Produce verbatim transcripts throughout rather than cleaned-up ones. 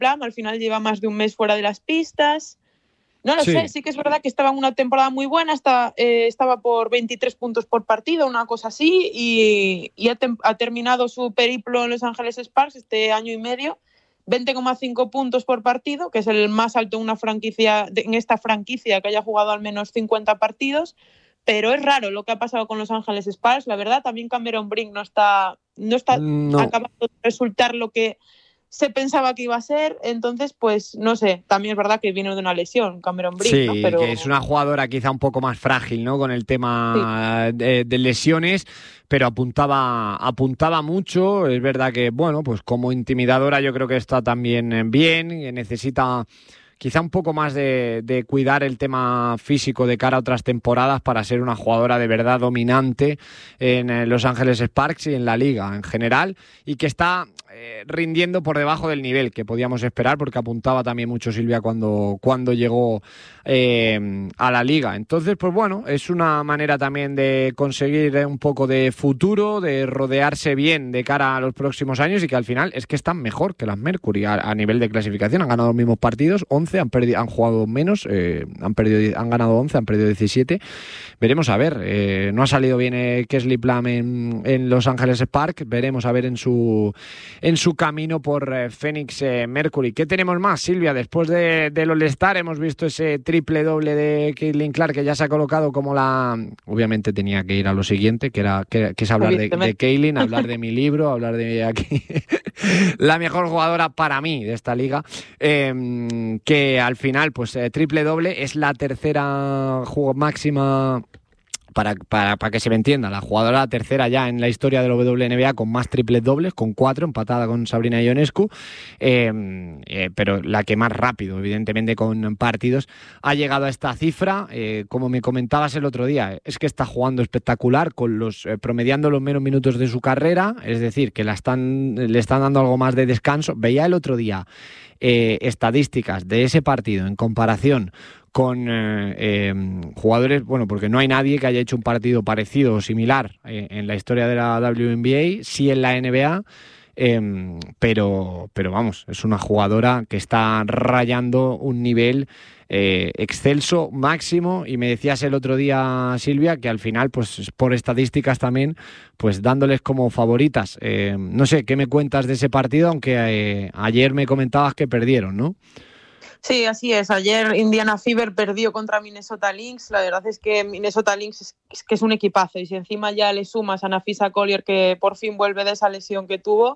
Plum al final lleva más de un mes fuera de las pistas. No lo sí. sé, sí que es verdad que estaba en una temporada muy buena, estaba, eh, estaba por veintitrés puntos por partido, una cosa así, y, y ha, tem- ha terminado su periplo en Los Ángeles Sparks este año y medio, veinte coma cinco puntos por partido, que es el más alto en, una franquicia, de, en esta franquicia que haya jugado al menos cincuenta partidos, pero es raro lo que ha pasado con Los Ángeles Sparks, la verdad. También Cameron Brink no está, no está no. acabando de resultar lo que se pensaba que iba a ser, entonces pues no sé, también es verdad que viene de una lesión Cameron Brink, sí, ¿no? Pero que es una jugadora quizá un poco más frágil, ¿no? Con el tema sí. de, de lesiones, pero apuntaba apuntaba mucho. Es verdad que, bueno, pues como intimidadora yo creo que está también bien, que necesita quizá un poco más de, de cuidar el tema físico de cara a otras temporadas para ser una jugadora de verdad dominante en Los Ángeles Sparks y en la liga en general, y que está eh, rindiendo por debajo del nivel que podíamos esperar, porque apuntaba también mucho Silvia cuando, cuando llegó eh, a la liga. Entonces, pues bueno, es una manera también de conseguir un poco de futuro, de rodearse bien de cara a los próximos años, y que al final es que están mejor que las Mercury a, a nivel de clasificación. Han ganado los mismos partidos, once, han, perdido, han jugado menos, eh, han, perdido, han ganado once, han perdido diecisiete. Veremos a ver, eh, no ha salido bien eh, Kesley Plum en, en Los Ángeles Sparks, veremos a ver en su, en su camino por eh, Phoenix eh, Mercury. ¿Qué tenemos más, Silvia? Después de, del All-Star hemos visto ese triple doble de Caitlin Clark, que ya se ha colocado como la... Obviamente tenía que ir a lo siguiente, que era que, que es hablar de, de Caitlin, hablar de mi libro, hablar de aquí la mejor jugadora para mí de esta liga, eh, que al final pues eh, triple doble, es la tercera juego máxima. Para, para, para que se me entienda, la jugadora tercera ya en la historia de la W N B A con más triples dobles, con cuatro, empatada con Sabrina Ionescu, eh, eh, pero la que más rápido, evidentemente con partidos, ha llegado a esta cifra. Eh, como me comentabas el otro día, es que está jugando espectacular, con los eh, promediando los menos minutos de su carrera, es decir, que la están, le están dando algo más de descanso. Veía el otro día eh, estadísticas de ese partido en comparación con eh, eh, jugadores, bueno, porque no hay nadie que haya hecho un partido parecido o similar eh, en la historia de la W N B A, sí en la N B A, eh, pero, pero vamos, es una jugadora que está rayando un nivel eh, excelso, máximo, y me decías el otro día, Silvia, que al final, pues por estadísticas también, pues dándoles como favoritas. Eh, no sé, ¿qué me cuentas de ese partido? Aunque eh, ayer me comentabas que perdieron, ¿no? Sí, así es. Ayer Indiana Fever perdió contra Minnesota Lynx. La verdad es que Minnesota Lynx es, es que es un equipazo, y si encima ya le sumas a Nafisa Collier, que por fin vuelve de esa lesión que tuvo,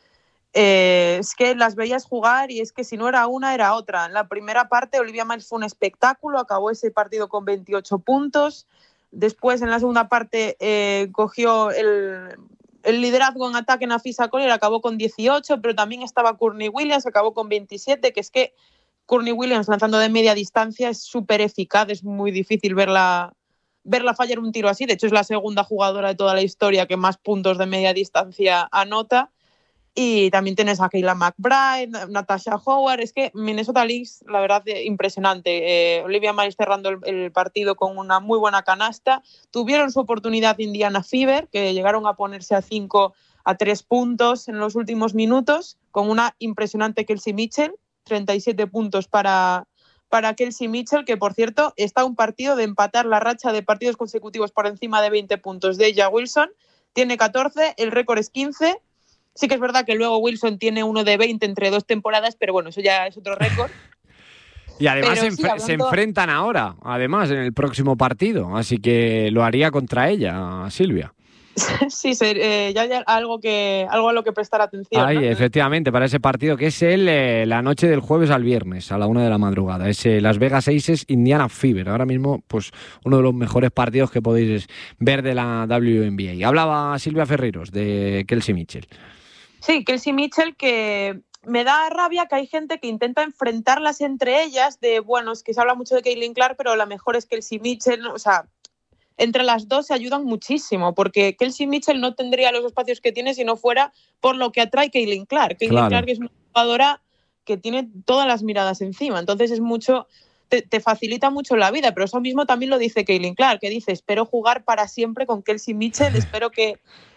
eh, es que las veías jugar y es que si no era una era otra. En la primera parte Olivia Miles fue un espectáculo, acabó ese partido con veintiocho puntos. Después en la segunda parte eh, cogió el... el liderazgo en ataque en Nafisa Collier, acabó con dieciocho, pero también estaba Courtney Williams, acabó con veintisiete, que es que Courtney Williams lanzando de media distancia es súper eficaz, es muy difícil verla, verla fallar un tiro así. De hecho, es la segunda jugadora de toda la historia que más puntos de media distancia anota. Y también tienes a Kayla McBride, Natasha Howard. Es que Minnesota Lynx, la verdad, impresionante. Eh, Olivia Miles cerrando el, el partido con una muy buena canasta. Tuvieron su oportunidad Indiana Fever, que llegaron a ponerse a cinco a tres puntos en los últimos minutos, con una impresionante Kelsey Mitchell. treinta y siete puntos para, para Kelsey Mitchell, que por cierto está a un partido de empatar la racha de partidos consecutivos por encima de veinte puntos de A'ja Wilson. Tiene catorce, el récord es quince. Sí que es verdad que luego Wilson tiene uno de veinte entre dos temporadas, pero bueno, eso ya es otro récord. Y además se, sí, enfre- hablando... se enfrentan ahora, además, en el próximo partido, así que lo haría contra ella, Silvia. Sí, eh, ya hay algo, que, algo a lo que prestar atención. Ay, ¿no? Efectivamente, para ese partido que es el, eh, la noche del jueves al viernes, a la una de la madrugada. Es eh, Las Vegas Aces Indiana Fever. Ahora mismo, pues uno de los mejores partidos que podéis ver de la W N B A. Hablaba Silvia Ferreiros de Kelsey Mitchell. Sí, Kelsey Mitchell, que me da rabia que hay gente que intenta enfrentarlas entre ellas, de, bueno, es que se habla mucho de Caitlin Clark, pero la mejor es Kelsey Mitchell, ¿no? O sea, entre las dos se ayudan muchísimo, porque Kelsey Mitchell no tendría los espacios que tiene si no fuera por lo que atrae Caitlin Clark. Caitlin Claro. Clark es una jugadora que tiene todas las miradas encima, entonces es mucho, te, te facilita mucho la vida, pero eso mismo también lo dice Caitlin Clark, que dice, espero jugar para siempre con Kelsey Mitchell, espero que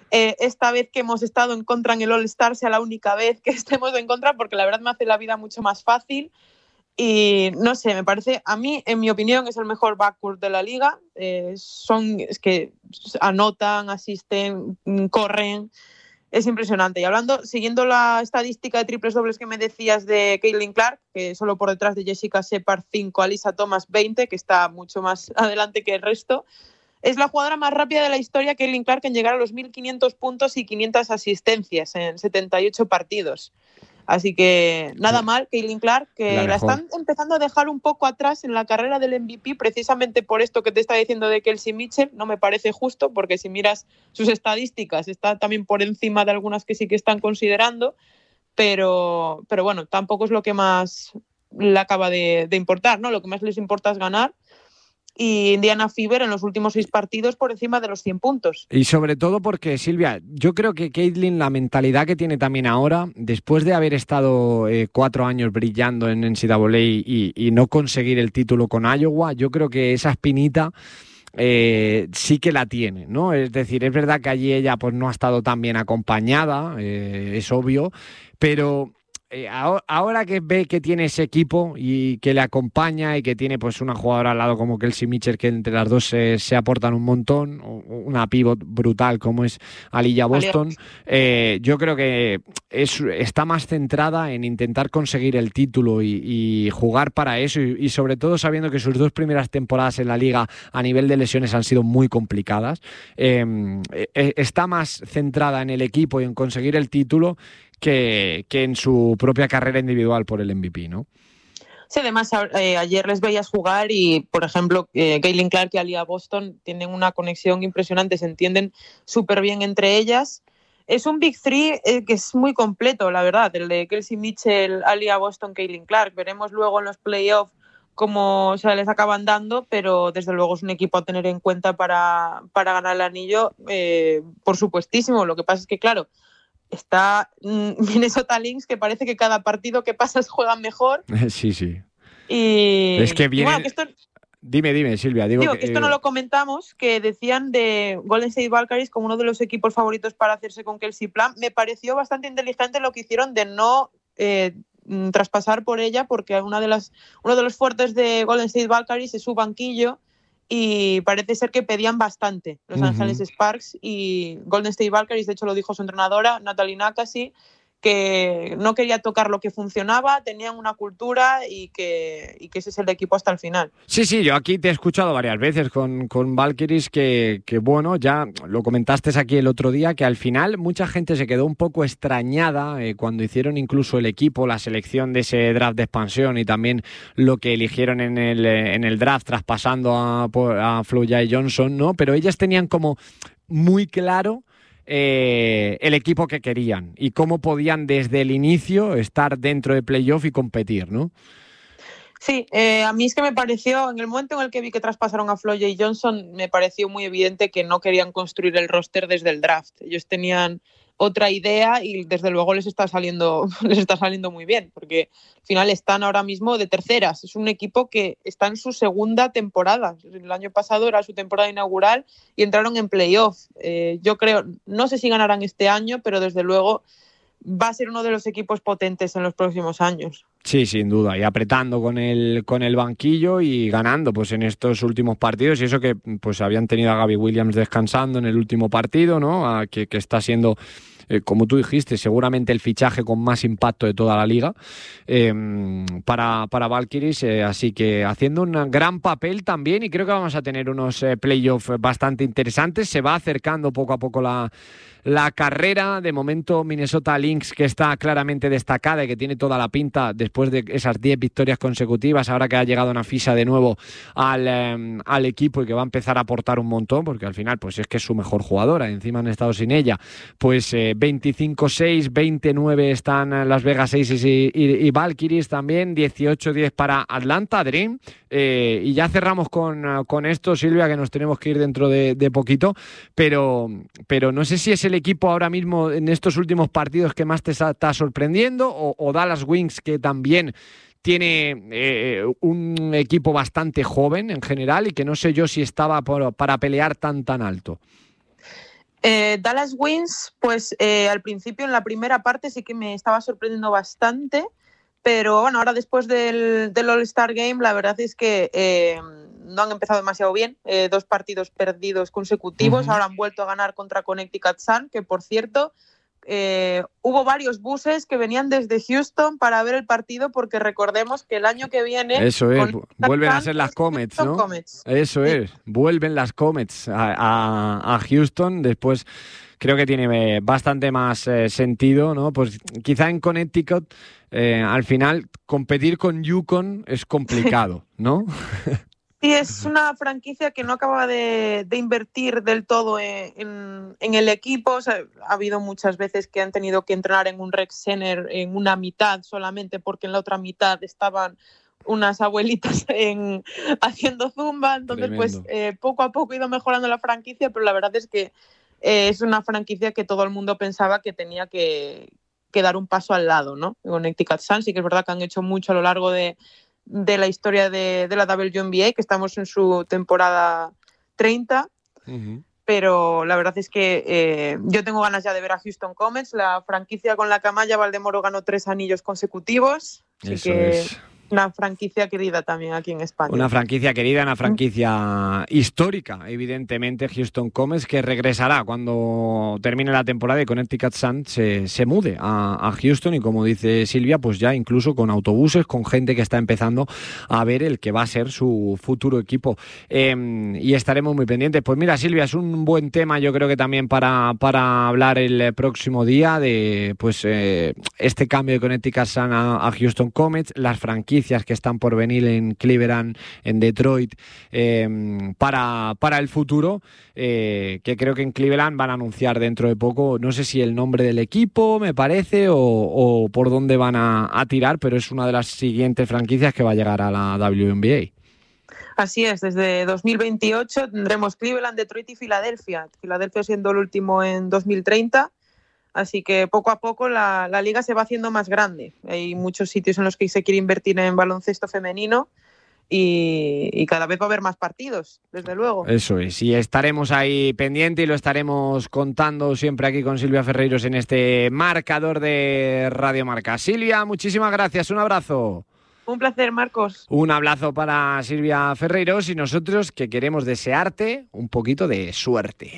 eh, esta vez que hemos estado en contra en el All-Star sea la única vez que estemos en contra, porque la verdad me hace la vida mucho más fácil. Y no sé, me parece, a mí, en mi opinión, es el mejor backcourt de la liga. Eh, son, es que anotan, asisten, corren, es impresionante. Y hablando, siguiendo la estadística de triples dobles que me decías de Caitlin Clark, que solo por detrás de Jessica Shepard cinco, Alyssa Thomas veinte, que está mucho más adelante que el resto, es la jugadora más rápida de la historia, Caitlin Clark, en llegar a los mil quinientos puntos y quinientas asistencias en setenta y ocho partidos. Así que nada mal, Caitlin Clark, que la, la están empezando a dejar un poco atrás en la carrera del M V P, precisamente por esto que te está diciendo de Kelsey Mitchell. No me parece justo, porque si miras sus estadísticas, está también por encima de algunas que sí que están considerando, pero, pero bueno, tampoco es lo que más le acaba de, de importar, ¿no? Lo que más les importa es ganar. Y Indiana Fever en los últimos seis partidos por encima de los cien puntos. Y sobre todo porque, Silvia, yo creo que Caitlin, la mentalidad que tiene también ahora, después de haber estado eh, cuatro años brillando en N C A A y, y no conseguir el título con Iowa, yo creo que esa espinita eh, sí que la tiene, ¿no? Es decir, es verdad que allí ella pues no ha estado tan bien acompañada, eh, es obvio, pero... Eh, ahora que ve que tiene ese equipo y que le acompaña y que tiene pues una jugadora al lado como Kelsey Mitchell, que entre las dos se, se aportan un montón, una pivot brutal como es Aliyah Boston, eh, yo creo que es, está más centrada en intentar conseguir el título y, y jugar para eso y, y sobre todo sabiendo que sus dos primeras temporadas en la liga a nivel de lesiones han sido muy complicadas, eh, eh, está más centrada en el equipo y en conseguir el título Que, que en su propia carrera individual por el M V P, ¿no? Sí, además eh, ayer les veías jugar y, por ejemplo, eh, Caitlin Clark y Aliyah Boston tienen una conexión impresionante, se entienden súper bien entre ellas. Es un Big Three eh, que es muy completo, la verdad, el de Kelsey Mitchell, Aliyah Boston, Caitlin Clark. Veremos luego en los playoffs cómo se les acaban dando, pero desde luego es un equipo a tener en cuenta para, para ganar el anillo, eh, por supuestísimo. Lo que pasa es que, claro, está Minnesota Lynx, que parece que cada partido que pasas juegan mejor. Sí, sí. Y es que viene... bueno, que esto... Dime, dime, Silvia. Digo, digo que, que esto no lo comentamos, que decían de Golden State Valkyries como uno de los equipos favoritos para hacerse con Kelsey Plum. Me pareció bastante inteligente lo que hicieron de no eh, traspasar por ella, porque una de las, uno de los fuertes de Golden State Valkyries es su banquillo, y parece ser que pedían bastante Los uh-huh. Ángeles Sparks y Golden State Valkyries. De hecho lo dijo su entrenadora Natalie Nakasi, que no quería tocar lo que funcionaba, tenían una cultura y que, y que ese es el equipo hasta el final. Sí, sí, yo aquí te he escuchado varias veces con, con Valkyries que, que, bueno, ya lo comentaste aquí el otro día, que al final mucha gente se quedó un poco extrañada eh, cuando hicieron incluso el equipo, la selección de ese draft de expansión y también lo que eligieron en el, en el draft traspasando a, a Flowjay Johnson, ¿no? Pero ellas tenían como muy claro Eh, el equipo que querían y cómo podían desde el inicio estar dentro de playoff y competir, ¿no? Sí, eh, a mí es que me pareció, en el momento en el que vi que traspasaron a Flowjay Johnson, me pareció muy evidente que no querían construir el roster desde el draft. Ellos tenían otra idea y desde luego les está saliendo les está saliendo muy bien, porque al final están ahora mismo de terceras. Es un equipo que está en su segunda temporada. El año pasado era su temporada inaugural y entraron en playoff. Eh, yo creo, no sé si ganarán este año, pero desde luego va a ser uno de los equipos potentes en los próximos años. Sí, sin duda, y apretando con el con el banquillo y ganando pues en estos últimos partidos, y eso que pues habían tenido a Gabby Williams descansando en el último partido, ¿no? A, que, que está siendo, eh, como tú dijiste, seguramente el fichaje con más impacto de toda la liga eh, para, para Valkyries, eh, así que haciendo un gran papel también, y creo que vamos a tener unos eh, playoffs bastante interesantes. Se va acercando poco a poco la La carrera. De momento Minnesota Lynx, que está claramente destacada y que tiene toda la pinta después de esas diez victorias consecutivas, ahora que ha llegado Nafisa de nuevo al, eh, al equipo y que va a empezar a aportar un montón, porque al final pues es que es su mejor jugadora, encima han estado sin ella, pues eh, veinticinco seis, veinte nueve están Las Vegas Aces y, y, y Valkyries también, dieciocho diez para Atlanta Dream. Eh, y ya cerramos con, con esto, Silvia, que nos tenemos que ir dentro de, de poquito, pero, pero no sé si es el equipo ahora mismo en estos últimos partidos que más te está sorprendiendo, o, o Dallas Wings, que también tiene eh, un equipo bastante joven en general y que no sé yo si estaba por, para pelear tan tan alto. Eh, Dallas Wings, pues eh, al principio en la primera parte sí que me estaba sorprendiendo bastante, pero bueno, ahora después del, del All-Star Game la verdad es que eh, no han empezado demasiado bien, eh, dos partidos perdidos consecutivos, uh-huh. Ahora han vuelto a ganar contra Connecticut Sun, que por cierto eh, hubo varios buses que venían desde Houston para ver el partido, porque recordemos que el año que viene... Eso es, vuelven a ser las Comets, ¿no? Comets. Eso sí. es, vuelven las Comets a, a, a Houston, después... Creo que tiene bastante más eh, sentido, ¿no? Pues quizá en Connecticut, eh, al final, competir con Yukon es complicado, ¿no? Sí, es una franquicia que no acaba de, de invertir del todo en, en, en el equipo. O sea, ha habido muchas veces que han tenido que entrenar en un rec center en una mitad solamente porque en la otra mitad estaban unas abuelitas en, haciendo zumba. Entonces, Tremendo. pues eh, poco a poco ha ido mejorando la franquicia, pero la verdad es que Eh, es una franquicia que todo el mundo pensaba que tenía que, que dar un paso al lado, ¿no? Connecticut Sun sí que es verdad que han hecho mucho a lo largo de, de la historia de, de la W N B A, que estamos en su temporada treinta, uh-huh. Pero la verdad es que eh, yo tengo ganas ya de ver a Houston Comets, la franquicia con la que Amaya Valdemoro ganó tres anillos consecutivos, así Eso que... es. Una franquicia querida también aquí en España. Una franquicia querida, una franquicia histórica, evidentemente, Houston Comets, que regresará cuando termine la temporada y Connecticut Sun se, se mude a, a Houston y, como dice Silvia, pues ya incluso con autobuses, con gente que está empezando a ver el que va a ser su futuro equipo. Eh, y estaremos muy pendientes. Pues mira, Silvia, es un buen tema, yo creo que también para, para hablar el próximo día de pues eh, este cambio de Connecticut Sun a, a Houston Comets, las franquicias que están por venir en Cleveland, en Detroit, eh, para, para el futuro, eh, que creo que en Cleveland van a anunciar dentro de poco, no sé si el nombre del equipo, me parece, o, o por dónde van a, a tirar, pero es una de las siguientes franquicias que va a llegar a la W N B A. Así es, desde dos mil veintiocho tendremos Cleveland, Detroit y Filadelfia. Filadelfia siendo el último en dos mil treinta. Así que poco a poco la, la liga se va haciendo más grande. Hay muchos sitios en los que se quiere invertir en baloncesto femenino y, y cada vez va a haber más partidos, desde luego. Eso es, y estaremos ahí pendientes y lo estaremos contando siempre aquí con Silvia Ferreiros en este marcador de Radio Marca. Silvia, muchísimas gracias, un abrazo. Un placer, Marcos. Un abrazo para Silvia Ferreiros y nosotros que queremos desearte un poquito de suerte.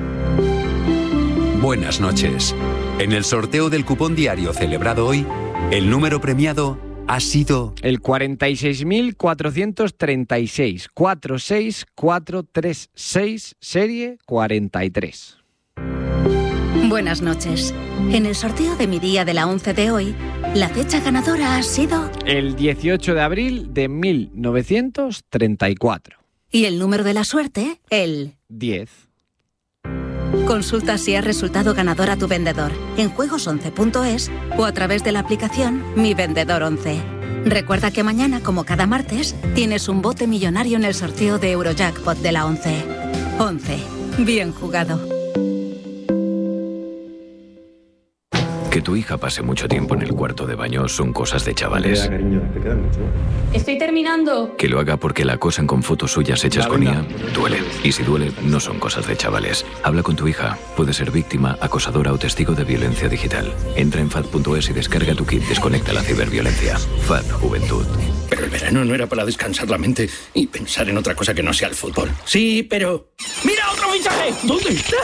Buenas noches. En el sorteo del cupón diario celebrado hoy, el número premiado ha sido... el cuarenta y seis mil cuatrocientos treinta y seis, cuatro seis cuatro tres seis, serie cuarenta y tres. Buenas noches. En el sorteo de mi día de la once de hoy, la fecha ganadora ha sido... el dieciocho de abril de mil novecientos treinta y cuatro. Y el número de la suerte, el... diez. Consulta si has resultado ganador a tu vendedor en juegos once punto es o a través de la aplicación Mi Vendedor once. Recuerda que mañana, como cada martes, tienes un bote millonario en el sorteo de Eurojackpot de la once. once. Bien jugado. Que tu hija pase mucho tiempo en el cuarto de baño son cosas de chavales. Ya, cariño, te queda mucho. Estoy terminando. Que lo haga porque la acosan con fotos suyas hechas con I A, duele. Y si duele, no son cosas de chavales. Habla con tu hija. Puede ser víctima, acosadora o testigo de violencia digital. Entra en fad punto es y descarga tu kit Desconecta la ciberviolencia. F A D Juventud. Pero el verano no era para descansar la mente y pensar en otra cosa que no sea el fútbol. Sí, pero... ¡Mira otro fichaje! ¿Dónde está?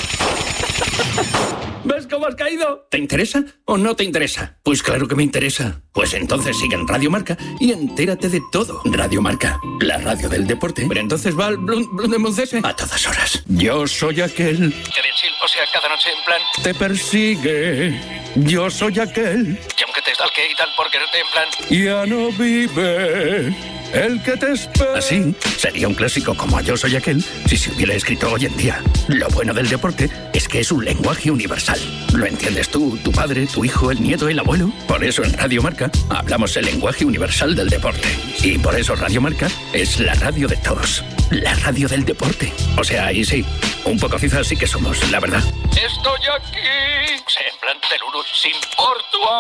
¿Ves cómo has caído? ¿Te interesa o no te interesa? Pues claro que me interesa. Pues entonces sigue en Radio Marca y entérate de todo. Radio Marca, la radio del deporte. Pero entonces va al Blum, Blum de Moncese a todas horas. Yo soy aquel... O sea, cada noche en plan... Te persigue. Yo soy aquel... Y aunque te stalke y tal por quererte en plan... Ya no vive el que te espera. Así sería un clásico como Yo soy aquel si se hubiera escrito hoy en día. Lo bueno del deporte es que es un lenguaje universal. Lo entiendes tú, tu padre, tu hijo, el nieto, el abuelo. Por eso en Radio Marca hablamos el lenguaje universal del deporte. Y por eso Radio Marca es la radio de todos. La radio del deporte. O sea, ahí sí, un poco cifras sí que somos, la verdad. Estoy aquí. O sea, en plan teluru, sin por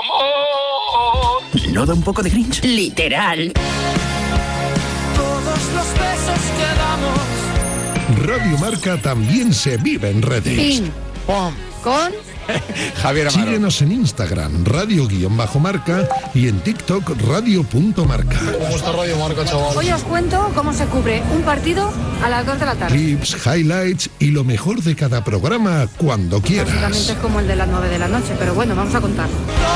tu amor. ¿No da un poco de Grinch? Literal. Todos los besos que damos. Radio Marca también se vive en redes. Fin. ¡Pum! Con Javier Amaro. Síguenos en Instagram, radio-marca y en TikTok, radio.marca. ¿Cómo está Radio Marca, chaval? Hoy os cuento cómo se cubre un partido a las dos de la tarde. Clips, highlights y lo mejor de cada programa cuando quieras. Básicamente es como el de las nueve de la noche, pero bueno, vamos a contarlo.